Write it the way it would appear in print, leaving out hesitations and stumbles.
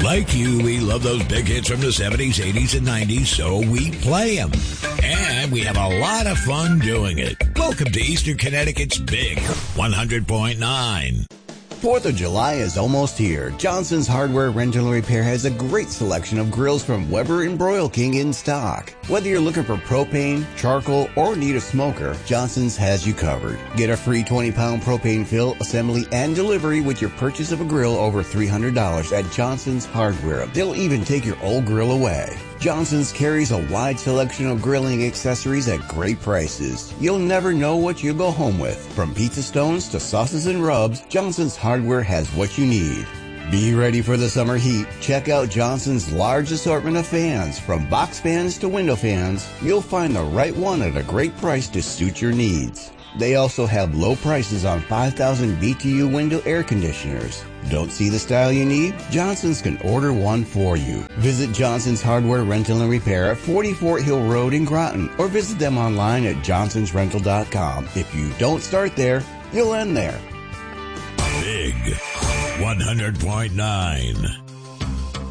Like you, we love those big hits from the 70s, 80s, and 90s, so we play them. And we have a lot of fun doing it. Welcome to Eastern Connecticut's Big 100.9. 4th of July is almost here. Johnson's Hardware Rental and Repair has a great selection of grills from Weber and Broil King in stock. Whether you're looking for propane, charcoal, or need a smoker, Johnson's has you covered. Get a free 20-pound propane fill, assembly, and delivery with your purchase of a grill over $300 at Johnson's Hardware. They'll even take your old grill away. Johnson's carries a wide selection of grilling accessories at great prices. You'll never know what you'll go home with. From pizza stones to sauces and rubs, Johnson's Hardware has what you need. Be ready for the summer heat. Check out Johnson's large assortment of fans. From box fans to window fans, you'll find the right one at a great price to suit your needs. They also have low prices on 5,000 BTU window air conditioners. Don't see the style you need? Johnson's can order one for you. Visit Johnson's Hardware Rental and Repair at 40 Fort Hill Road in Groton, or visit them online at johnsonsrental.com. If you don't start there, you'll end there. Big 100.9.